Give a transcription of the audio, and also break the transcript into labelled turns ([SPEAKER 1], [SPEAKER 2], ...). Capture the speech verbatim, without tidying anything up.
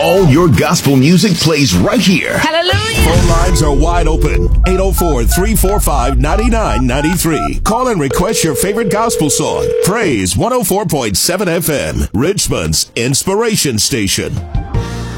[SPEAKER 1] All your gospel music plays right here.
[SPEAKER 2] Hallelujah.
[SPEAKER 1] Phone lines are wide open. eight oh four, three four five, nine nine nine three. Call and request your favorite gospel song. Praise one oh four point seven F M, Richmond's inspiration station.